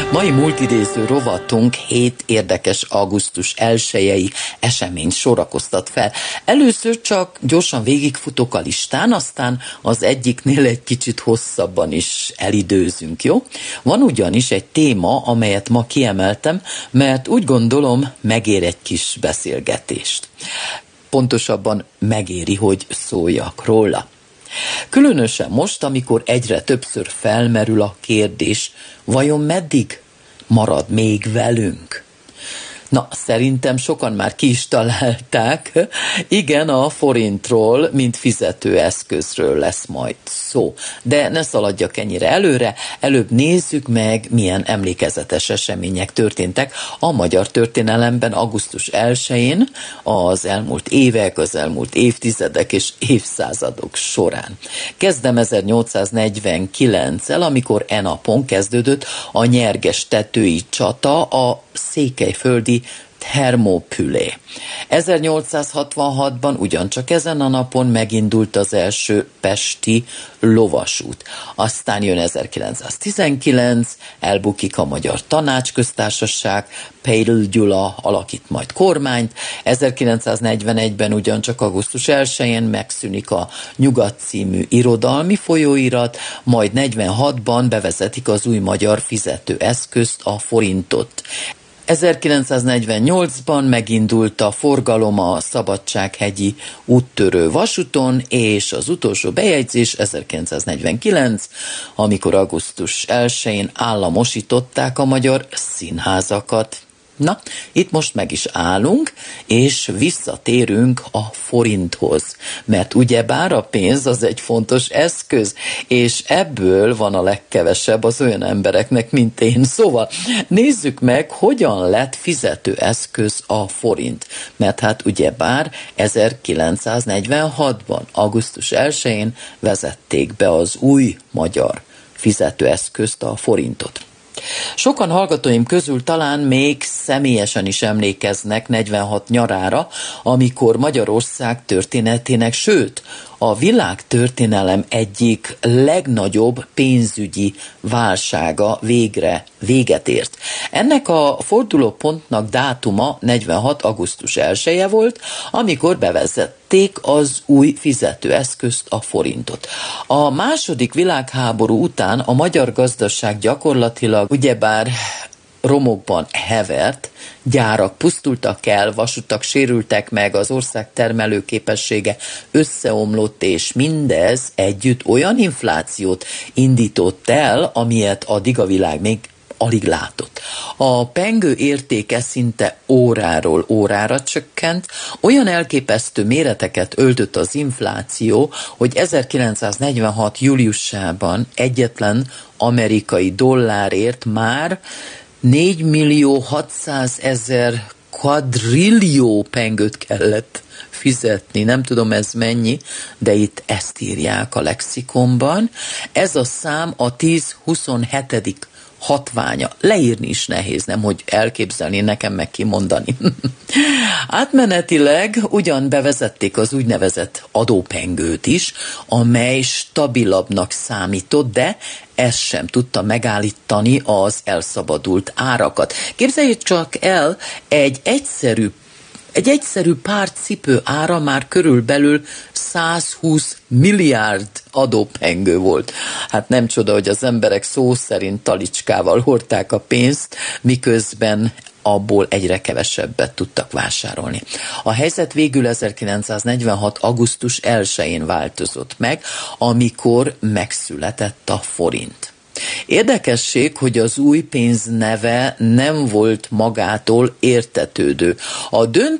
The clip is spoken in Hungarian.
Mai múltidéző rovatunk 7 érdekes augusztus 1-i eseményt sorakoztat fel. Először csak gyorsan végigfutok a listán, aztán az egyiknél egy kicsit hosszabban is elidőzünk, jó? Van ugyanis egy téma, amelyet ma kiemeltem, mert úgy gondolom, megér egy kis beszélgetést. Pontosabban megéri, hogy szóljak róla. Különösen most, amikor egyre többször felmerül a kérdés, vajon meddig marad még velünk? Na, szerintem sokan már ki is találták. Igen, a forintról, mint fizetőeszközről lesz majd szó. De ne szaladjak ennyire előre, előbb nézzük meg, milyen emlékezetes események történtek a magyar történelemben augusztus 1-én az elmúlt évek, az elmúlt évtizedek és évszázadok során. Kezdem 1849-el, amikor e napon kezdődött a nyerges tetői csata a székelyföldi Thermopülé. 1866-ban ugyancsak ezen a napon megindult az első pesti lovasút. Aztán jön 1919, elbukik a Magyar Tanácsköztársaság, Pejl Gyula alakít majd kormányt, 1941-ben ugyancsak augusztus 1-én megszűnik a Nyugat című irodalmi folyóirat, majd 46-ban bevezetik az új magyar fizetőeszközt, a forintot. 1948-ban megindult a forgalom a Szabadsághegyi úttörő vasúton, és az utolsó bejegyzés 1949, amikor augusztus 1-én államosították a magyar színházakat. Na, itt most meg is állunk, és visszatérünk a forinthoz, mert ugyebár a pénz az egy fontos eszköz, és ebből van a legkevesebb az olyan embereknek, mint én. Szóval nézzük meg, hogyan lett fizetőeszköz a forint, mert hát ugyebár 1946-ban, augusztus 1-én vezették be az új magyar fizetőeszközt, a forintot. Sokan hallgatóim közül talán még személyesen is emlékeznek 46 nyarára, amikor Magyarország történetének, sőt, a világtörténelem egyik legnagyobb pénzügyi válsága végre véget ért. Ennek a fordulópontnak dátuma 46. augusztus 1-e volt, amikor bevezették az új fizetőeszközt, a forintot. A második világháború után a magyar gazdaság gyakorlatilag ugyebár romokban hevert, gyárak pusztultak el, vasutak sérültek meg, az ország termelőképessége összeomlott, és mindez együtt olyan inflációt indított el, amilyet addig a világ még alig látott. A pengő értéke szinte óráról órára csökkent, olyan elképesztő méreteket öltött az infláció, hogy 1946. júliusában egyetlen amerikai dollárért már 4.600.000 kvadrillió pengőt kellett fizetni. Nem tudom ez mennyi, de itt ezt írják a lexikonban. Ez a szám a 10-27. hatványa. Leírni is nehéz, nem hogy elképzelni, nekem meg kimondani. Átmenetileg ugyan bevezették az úgynevezett adópengőt is, amely stabilabbnak számított, de ez sem tudta megállítani az elszabadult árakat. Képzeljék csak el, egy egyszerű pár cipő ára már körülbelül 120 milliárd adópengő volt. Hát nem csoda, hogy az emberek szó szerint talicskával hordták a pénzt, miközben abból egyre kevesebbet tudtak vásárolni. A helyzet végül 1946. augusztus 1-én változott meg, amikor megszületett a forint. Érdekesség, hogy az új pénz neve nem volt magától értetődő. A döntő